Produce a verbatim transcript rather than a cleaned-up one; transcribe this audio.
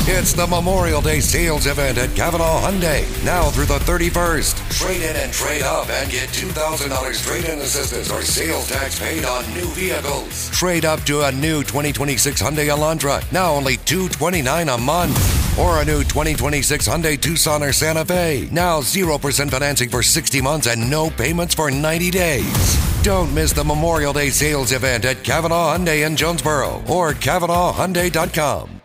It's the Memorial Day sales event at Cavanaugh Hyundai, now through the thirty-first. Trade in and trade up and get two thousand dollars trade-in assistance or sales tax paid on new vehicles. Trade up to a new twenty twenty-six Hyundai Elantra, now only two hundred twenty-nine dollars a month. Or a new twenty twenty-six Hyundai Tucson or Santa Fe, now zero percent financing for sixty months and no payments for ninety days. Don't miss the Memorial Day sales event at Cavanaugh Hyundai in Jonesboro or Cavanaugh Hyundai dot com.